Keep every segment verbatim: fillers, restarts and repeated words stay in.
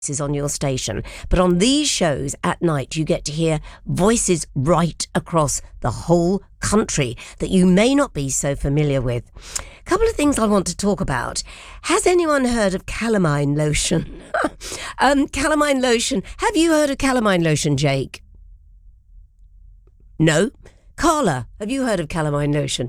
is on your station, but on these shows at night you get to hear voices right across the whole country that you may not be so familiar with. A couple of things I want to talk about. Has anyone heard of calamine lotion? um, calamine lotion. Have you heard of calamine lotion, Jake? No? Carla, have you heard of calamine lotion?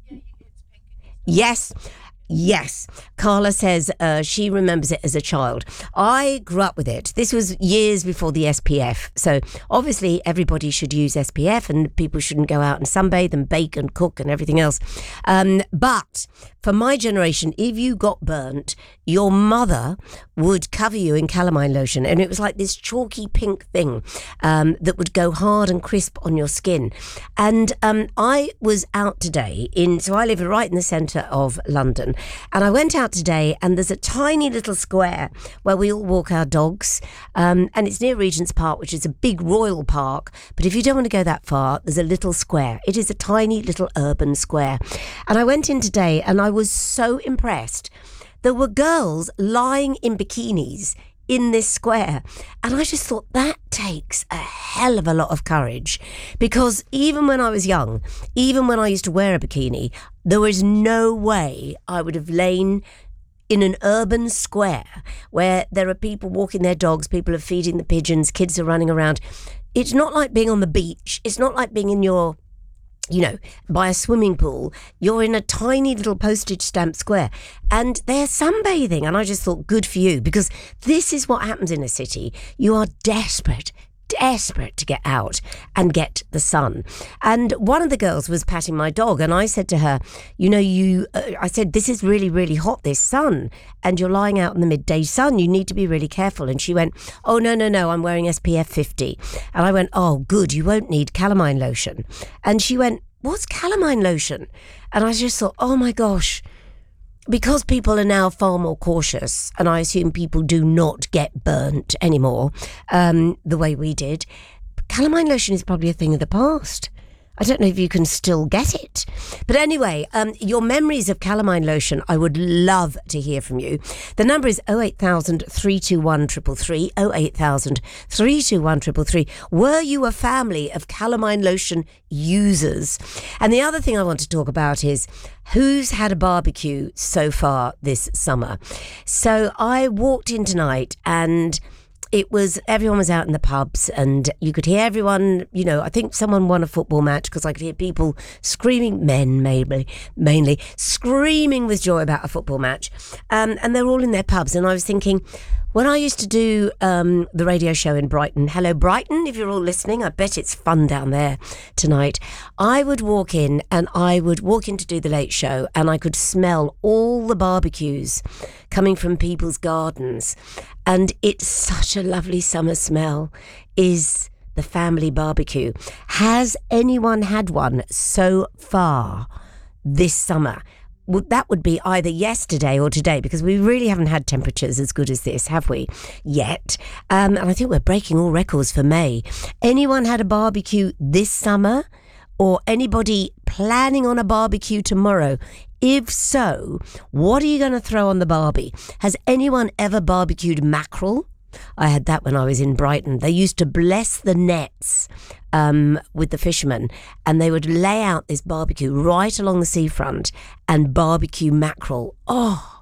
Yes. Yes. Carla says uh, she remembers it as a child. I grew up with it. This was years before the S P F. So obviously everybody should use S P F and people shouldn't go out and sunbathe and bake and cook and everything else. Um, but for my generation, if you got burnt, your mother would cover you in calamine lotion. And it was like this chalky pink thing um, that would go hard and crisp on your skin. And um, I was out today in, so I live right in the centre of London. And I went out today and there's a tiny little square where we all walk our dogs. Um, and it's near Regent's Park, which is a big royal park. But if you don't want to go that far, there's a little square. It is a tiny little urban square. And I went in today and I was so impressed. There were girls lying in bikinis in this square. And I just thought that takes a hell of a lot of courage, because even when I was young, even when I used to wear a bikini, there was no way I would have lain in an urban square where there are people walking their dogs, people are feeding the pigeons, kids are running around. It's not like being on the beach. It's not like being in your, you know, by a swimming pool. You're in a tiny little postage stamp square and they're sunbathing. And I just thought, good for you, because this is what happens in a city. You are desperate, desperate to get out and get the sun. And one of the girls was patting my dog and I said to her, you know, you, uh, I said, this is really, really hot, this sun, and you're lying out in the midday sun. You need to be really careful. And she went, oh, no, no, no, I'm wearing S P F fifty. And I went, oh, good, you won't need calamine lotion. And she went, what's calamine lotion? And I just thought, oh my gosh, because people are now far more cautious, and I assume people do not get burnt anymore um, the way we did, calamine lotion is probably a thing of the past. I don't know if you can still get it. But anyway, um, your memories of calamine lotion, I would love to hear from you. The number is oh eight thousand, three two one, three three three, oh eight thousand, three two one, three three three. Were you a family of calamine lotion users? And the other thing I want to talk about is who's had a barbecue so far this summer. So I walked in tonight and it was, everyone was out in the pubs and you could hear everyone, you know, I think someone won a football match because I could hear people screaming, men mainly, mainly screaming with joy about a football match. Um, and they're all in their pubs. And I was thinking, when I used to do um, the radio show in Brighton, hello Brighton, if you're all listening, I bet it's fun down there tonight. I would walk in and I would walk in to do the late show and I could smell all the barbecues coming from people's gardens. And it's such a lovely summer smell, is the family barbecue. Has anyone had one so far this summer? Well, that would be either yesterday or today, because we really haven't had temperatures as good as this, have we, yet? Um, and I think we're breaking all records for May. Anyone had a barbecue this summer? Or anybody planning on a barbecue tomorrow? If so, what are you going to throw on the barbie? Has anyone ever barbecued mackerel? I had that when I was in Brighton. They used to bless the nets um, with the fishermen, and they would lay out this barbecue right along the seafront and barbecue mackerel. Oh,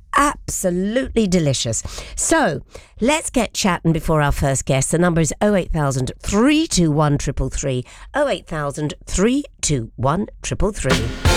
absolutely delicious. So let's get chatting before our first guest. The number is oh eight thousand, three two one, three three three, oh eight thousand, three two one, three three three.